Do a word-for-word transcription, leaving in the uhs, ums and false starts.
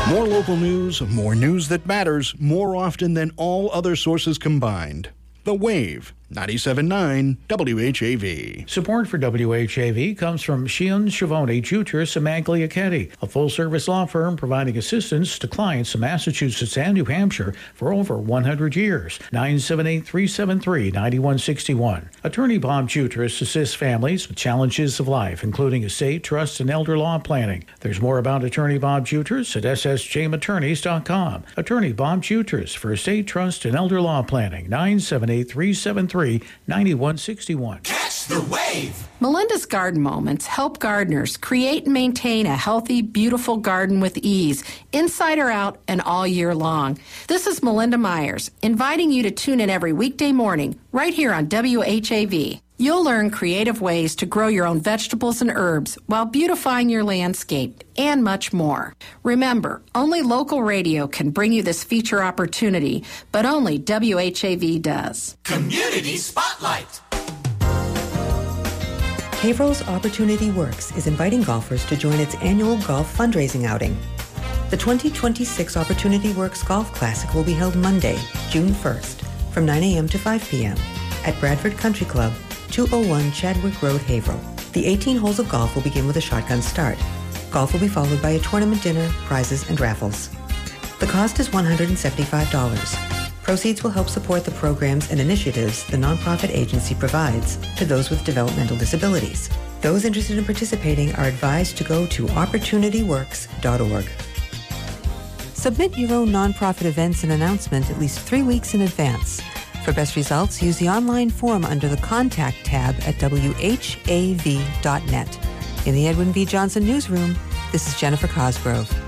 More local news, more news that matters, more often than all other sources combined. The Wave, ninety-seven point nine W H A V. Support for W H A V comes from Sheehan, Schiavone, Jutras, and Magliachetti, a full-service law firm providing assistance to clients in Massachusetts and New Hampshire for over one hundred years. nine seven eight, three seven three, nine one six one. Attorney Bob Jutras assists families with challenges of life, including estate, trust, and elder law planning. There's more about Attorney Bob Jutras at s s james attorneys dot com. Attorney Bob Jutras for estate, trust, and elder law planning. nine seven eight, three seven three, nine one six one. Catch the wave! Melinda's Garden Moments help gardeners create and maintain a healthy, beautiful garden with ease, inside or out, and all year long. This is Melinda Myers, inviting you to tune in every weekday morning, right here on W H A V. You'll learn creative ways to grow your own vegetables and herbs while beautifying your landscape, and much more. Remember, only local radio can bring you this feature opportunity, but only W H A V does. Community Spotlight. Haverhill's Opportunity Works is inviting golfers to join its annual golf fundraising outing. The twenty twenty-six Opportunity Works Golf Classic will be held Monday, June first, from nine a.m. to five p.m. at Bradford Country Club, two oh one Chadwick Road, Haverhill. The eighteen holes of golf will begin with a shotgun start. Golf will be followed by a tournament dinner, prizes, and raffles. The cost is one hundred seventy-five dollars. Proceeds will help support the programs and initiatives the nonprofit agency provides to those with developmental disabilities. Those interested in participating are advised to go to opportunity works dot org. Submit your own nonprofit events and announcement at least three weeks in advance. For best results, use the online form under the Contact tab at w h a v dot net. In the Edwin V. Johnson Newsroom, this is Jennifer Cosgrove.